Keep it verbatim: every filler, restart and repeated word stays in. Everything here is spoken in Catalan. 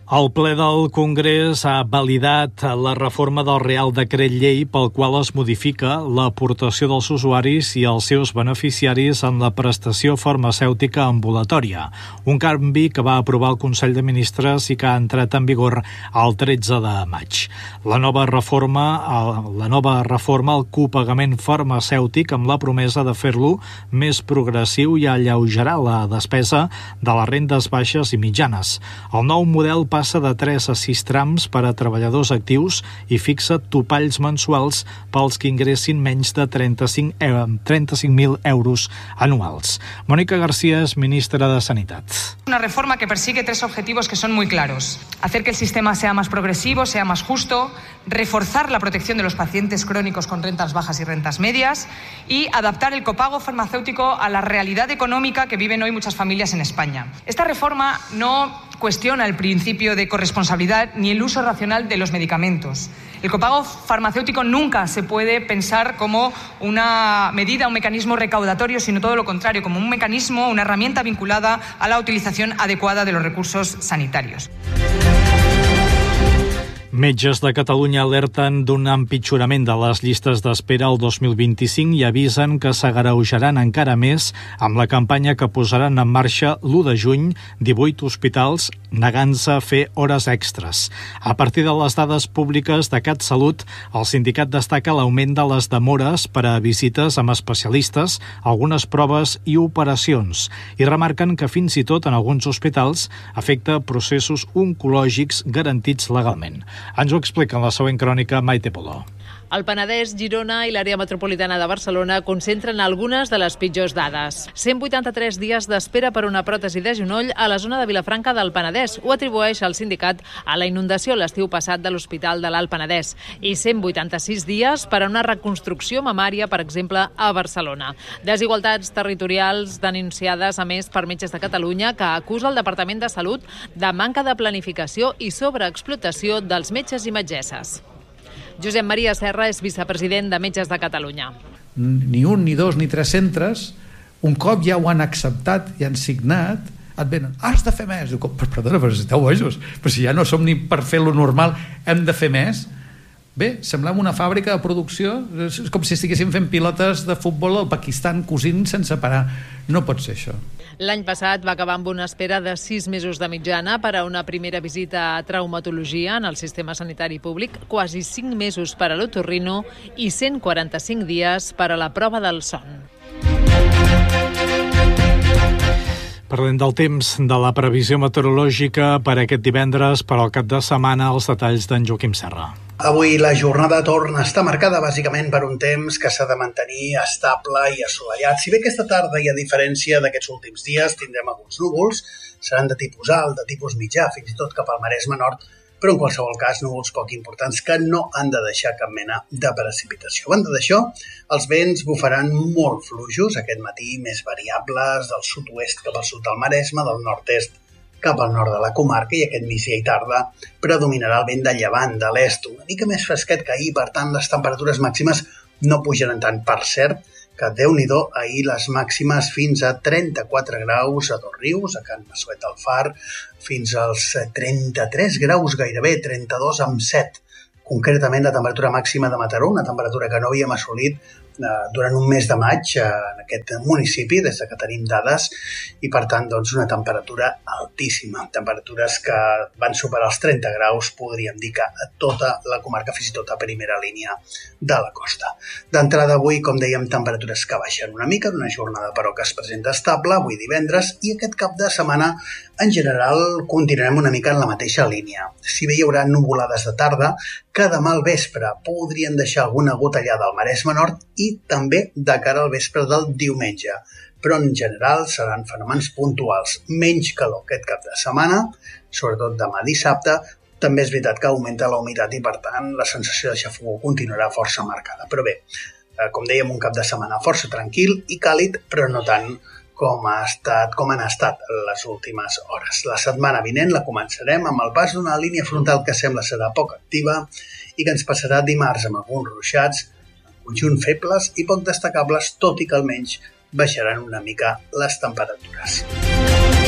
El ple del Congrés ha validat la reforma del Reial Decret Llei pel qual es modifica l'aportació dels usuaris i els seus beneficiaris en la prestació farmacèutica ambulatòria, un canvi que va aprovar el Consell de Ministres i que ha entrat en vigor el tretze de maig. La nova reforma, la nova reforma el copagament farmacèutic amb la promesa de fer-lo més progressiu i alleugerar la despesa de les rendes baixes i mitjanes. El nou model passa de tres a sis trams per a treballadors actius i fixa topalls mensuals pels que ingressin menys de trenta-cinc mil euros anuals. Mónica García es ministra de Sanidad. Una reforma que persigue tres objetivos que son muy claros. Hacer que el sistema sea más progresivo, sea más justo, reforzar la protección de los pacientes crónicos con rentas bajas y rentas medias y adaptar el copago farmacéutico a la realidad económica que viven hoy muchas familias en España. Esta reforma no cuestiona el principio de corresponsabilidad ni el uso racional de los medicamentos. El copago farmacéutico nunca se puede pensar como una medida, un mecanismo recaudatorio, sino todo lo contrario, como un mecanismo, una herramienta vinculada a la utilización adecuada de los recursos sanitarios. Metges de Catalunya alerten d'un empitjorament de les llistes d'espera el dos mil vint-i-cinc i avisen que s'agreujaran encara més amb la campanya que posaran en marxa l'u de juny divuit hospitals negant-se a fer hores extres. A partir de les dades públiques de CatSalut, el sindicat destaca l'augment de les demores per a visites amb especialistes, algunes proves i operacions, i remarquen que fins i tot en alguns hospitals afecta processos oncològics garantits legalment. Ens ho explica en la següent crònica Maite Polo. El Penedès, Girona i l'àrea metropolitana de Barcelona concentren algunes de les pitjors dades. cent vuitanta-tres dies d'espera per una pròtesi de genoll a la zona de Vilafranca del Penedès. Ho atribueix el sindicat a la inundació l'estiu passat de l'Hospital de l'Alt Penedès i cent vuitanta-sis dies per a una reconstrucció mamària, per exemple, a Barcelona. Desigualtats territorials denunciades, a més, per Metges de Catalunya, que acusa el Departament de Salut de manca de planificació i sobreexplotació dels metges i metgesses. Josep Maria Serra és vicepresident de Metges de Catalunya. Ni un, ni dos, ni tres centres, un cop ja ho han acceptat i han signat, et venen, has de fer més. Diu, perdona, però si esteu bojos, però si ja no som ni per fer lo normal, hem de fer més. Bé, semblem una fàbrica de producció, és com si estiguéssim fent pilotes de futbol al Pakistan cosint sense parar. No pot ser això. L'any passat va acabar amb una espera de sis mesos de mitjana per a una primera visita a traumatologia en el sistema sanitari públic, quasi cinc mesos per a l'otorrino i cent quaranta-cinc dies per a la prova del son. Parlem del temps, de la previsió meteorològica per aquest divendres, per al cap de setmana, els detalls d'en Joaquim Serra. Avui la jornada torna a estar marcada bàsicament per un temps que s'ha de mantenir estable i assolellat. Si bé aquesta tarda, i a diferència d'aquests últims dies, tindrem alguns núvols, seran de tipus alt, de tipus mitjà, fins i tot cap al Maresme Nord, però en qualsevol cas núvols poc importants que no han de deixar cap mena de precipitació. A banda d'això, els vents bufaran molt fluixos aquest matí, més variables del sud-oest cap al sud del Maresme, del nord-est cap al nord de la comarca, i aquest migdia i tarda predominarà el vent de llevant, de l'est, una mica més fresquet que ahir, per tant les temperatures màximes no pujaran tant. Per cert, que Déu-n'hi-do, ahir les màximes fins a trenta-quatre graus a Dosrius, a Can Massuet del Far, fins als trenta-tres graus gairebé, trenta-dos amb set. Concretament la temperatura màxima de Mataró, una temperatura que no havíem assolit durant un mes de maig en aquest municipi, des que tenim dades, i per tant doncs, una temperatura altíssima. Temperatures que van superar els trenta graus, podríem dir que a tota la comarca, fins i tot a primera línia de la costa. D'entrada avui, com dèiem, temperatures que baixen una mica, una jornada però que es presenta estable, avui divendres, i aquest cap de setmana en general continuarem una mica en la mateixa línia. Si bé hi haurà nuvolades de tarda, que demà al vespre podrien deixar alguna gotellada al Maresme Nord i també de cara al vespre del diumenge. Però en general seran fenòmens puntuals. Menys calor aquest cap de setmana, sobretot demà dissabte. També és veritat que augmenta la humitat i per tant la sensació de xafogor continuarà força marcada. Però bé, com dèiem, un cap de setmana força tranquil i càlid, però no tant com ha estat, com han estat les últimes hores. La setmana vinent la començarem amb el pas d'una línia frontal que sembla serà poc activa i que ens passarà dimarts amb alguns ruixats, en conjunt febles i poc destacables, tot i que almenys baixaran una mica les temperatures.